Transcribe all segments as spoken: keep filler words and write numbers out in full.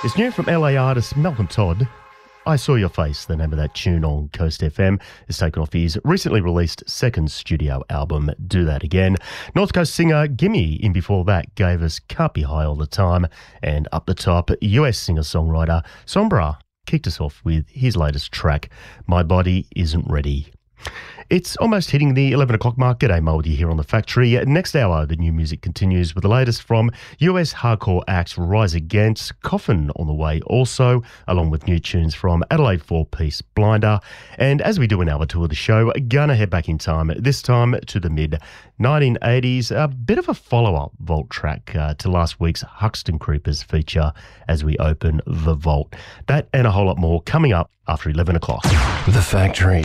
It's new from L A artist Malcolm Todd. I Saw Your Face, the name of that tune on Coast F M, is taken off his recently released second studio album, Do That Again. North Coast singer Gimme, in before that, gave us Can't Be High All the Time. And up the top, U S singer-songwriter Sombra kicked us off with his latest track, My Body Isn't Ready. It's almost hitting the eleven o'clock mark. G'day, Mouldy here on The Factory. Next hour, the new music continues with the latest from U S hardcore acts Rise Against, Coffin on the way also, along with new tunes from Adelaide four-piece Blinder. And as we do in hour two of the show, gonna head back in time, this time to the mid nineteen eighties, a bit of a follow-up Vault track uh, to last week's Huxton Creepers feature as we open The Vault. That and a whole lot more coming up after eleven o'clock. The Factory.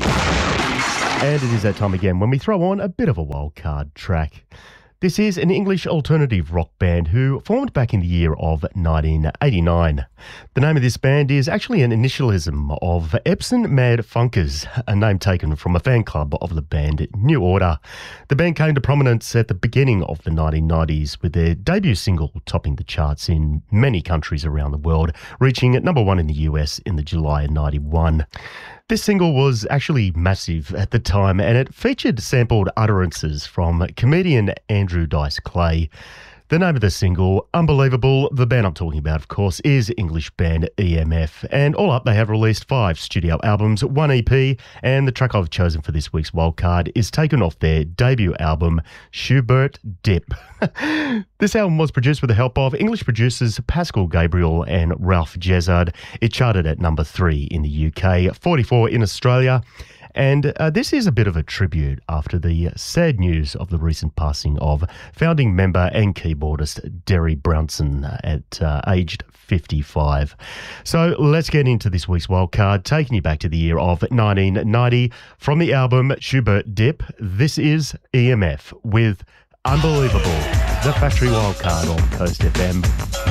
And it is that time again when we throw on a bit of a wild card track. This is an English alternative rock band who formed back in the year of nineteen eighty-nine. The name of this band is actually an initialism of Epsom Mad Funkers, a name taken from a fan club of the band New Order. The band came to prominence at the beginning of the nineteen nineties with their debut single topping the charts in many countries around the world, reaching at number one in the U S in the July of ninety-one. This single was actually massive at the time, and it featured sampled utterances from comedian Andrew Dice Clay. The name of the single, Unbelievable. The band I'm talking about, of course, is English band E M F. And all up, they have released five studio albums, one E P, and the track I've chosen for this week's wildcard is taken off their debut album, Schubert Dip. This album was produced with the help of English producers Pascal Gabriel and Ralph Jezard. It charted at number three in the U K, forty-four in Australia. And uh, this is a bit of a tribute after the sad news of the recent passing of founding member and keyboardist Derry Brownson at uh, aged fifty-five. So let's get into this week's wildcard, taking you back to the year of nineteen ninety. From the album Schubert Dip, this is E M F with Unbelievable, the Factory Wildcard on Coast F M.